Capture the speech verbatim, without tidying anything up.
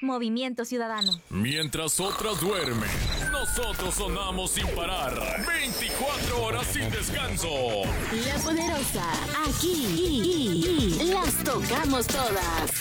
Movimiento Ciudadano. Mientras otras duermen, nosotros sonamos sin parar. veinticuatro horas sin descanso. La Poderosa, aquí las tocamos todas.